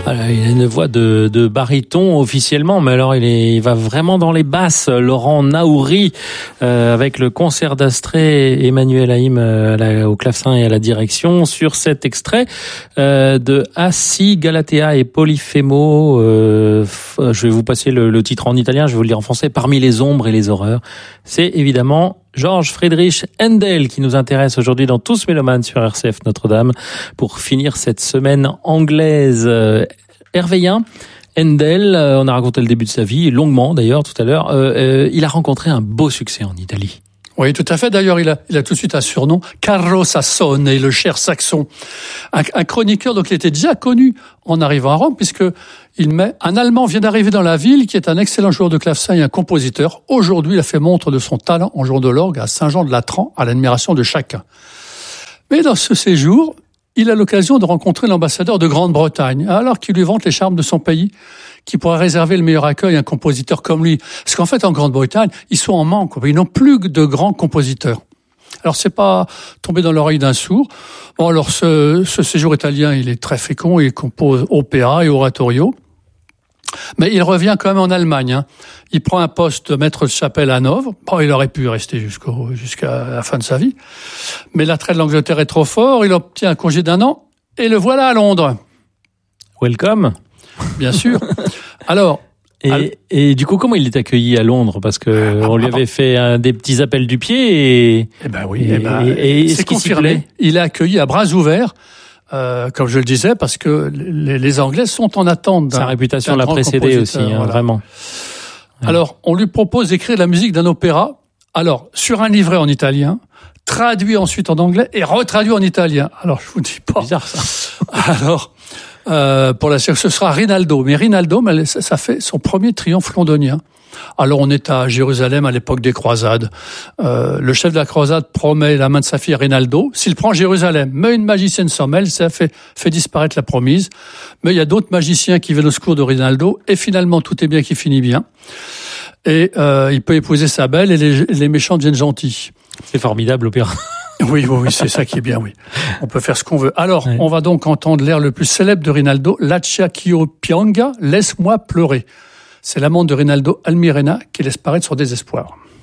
Voilà, il a une voix de baryton officiellement, mais alors il va vraiment dans les basses. Laurent Naouri avec le concert d'Astrée, Emmanuel Haïm au clavecin et à la direction sur cet extrait de Assi, Galatea et Polyphémo. Je vais vous passer le titre en italien, je vais vous le dire en français. Parmi les ombres et les horreurs, c'est évidemment George Friedrich Händel qui nous intéresse aujourd'hui dans Tous Mélomanes sur RCF Notre-Dame pour finir cette semaine anglaise. Hervéien, Händel, on a raconté le début de sa vie, longuement d'ailleurs tout à l'heure, il a rencontré un beau succès en Italie. Oui, tout à fait. D'ailleurs, il a tout de suite un surnom, Carlo Sassone, le cher saxon. Un chroniqueur, donc il était déjà connu en arrivant à Rome, puisque un Allemand vient d'arriver dans la ville, qui est un excellent joueur de clavecin et un compositeur. Aujourd'hui, il a fait montre de son talent en jouant de l'orgue à Saint-Jean-de-Latran, à l'admiration de chacun. Mais dans ce séjour, il a l'occasion de rencontrer l'ambassadeur de Grande-Bretagne, alors qu'il lui vante les charmes de son pays, qui pourrait réserver le meilleur accueil à un compositeur comme lui. Parce qu'en fait, en Grande-Bretagne, ils sont en manque. Ils n'ont plus de grands compositeurs. Alors, c'est pas tombé dans l'oreille d'un sourd. Bon, alors, ce séjour italien, il est très fécond. Il compose opéra et oratorio. Mais il revient quand même en Allemagne. Il prend un poste de maître de chapelle à Hanovre. Bon, il aurait pu rester jusqu'à la fin de sa vie. Mais l'attrait de l'Angleterre est trop fort. Il obtient un congé d'1 an et le voilà à Londres. Welcome. Bien sûr. Alors. Et du coup, comment il est accueilli à Londres? Parce que on lui avait fait des petits appels du pied et. Eh ben oui. Et c'est confirmé. Il est accueilli à bras ouverts. Comme je le disais, parce que les Anglais sont en attente sa réputation l'a précédé aussi, voilà. Vraiment. Alors, on lui propose d'écrire la musique d'un opéra, alors, sur un livret en italien, traduit ensuite en anglais et retraduit en italien. Alors, je vous dis pas. Bizarre, ça. Alors, pour la série, ce sera Rinaldo. Mais Rinaldo, ça fait son premier triomphe londonien. Alors, on est à Jérusalem à l'époque des croisades. Le chef de la croisade promet la main de sa fille à Rinaldo s'il prend Jérusalem. Mais une magicienne s'en mêle, ça fait disparaître la promise. Mais il y a d'autres magiciens qui viennent au secours de Rinaldo. Et finalement, tout est bien qui finit bien. Et il peut épouser sa belle et les méchants deviennent gentils. C'est formidable, l'opéra. Oui, c'est ça qui est bien, oui. On peut faire ce qu'on veut. Alors, On va donc entendre l'air le plus célèbre de Rinaldo, Lascia ch'io pianga, laisse-moi pleurer. C'est l'amante de Rinaldo, Almirena, qui laisse paraître son désespoir.